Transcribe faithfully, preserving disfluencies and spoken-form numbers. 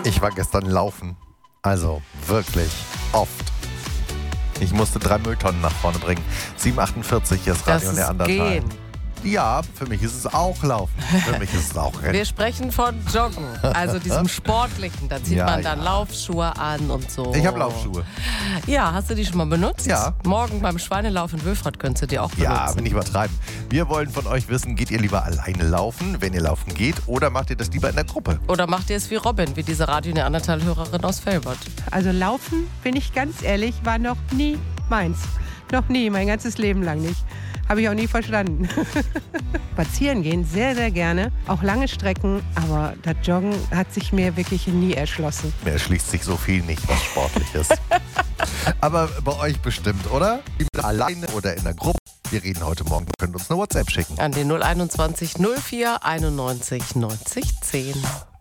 Ich war gestern laufen. Also wirklich oft. Ich musste drei Mülltonnen nach vorne bringen. sieben Uhr achtundvierzig, hier ist Radio Das ist Neandertal. gehen. Ja, für mich ist es auch Laufen. Für mich ist es auch Rennen. Wir sprechen von Joggen, also diesem Sportlichen. Da zieht Ja, man dann ja. Laufschuhe an und so. Ich habe Laufschuhe. Ja, hast du die schon mal benutzt? Ja. Morgen beim Schweinelauf in Wülfrath könntest du die auch benutzen. Ja, aber nicht übertreiben. Wir wollen von euch wissen, geht ihr lieber alleine laufen, wenn ihr laufen geht, oder macht ihr das lieber in der Gruppe? Oder macht ihr es wie Robin, wie diese Radio Neandertal-Hörerin aus Felbert? Also laufen, bin ich ganz ehrlich, war noch nie meins. Noch nie, mein ganzes Leben lang nicht. Habe ich auch nie verstanden. Spazieren gehen, sehr, sehr gerne. Auch lange Strecken, aber das Joggen hat sich mir wirklich nie erschlossen. Mir erschließt sich so viel nicht, was sportlich ist. Aber bei euch bestimmt, oder? Lieber alleine oder in der Gruppe. Wir reden heute Morgen. Ihr könnt uns eine WhatsApp schicken. An den null einundzwanzig null vier einundneunzig neunzig zehn.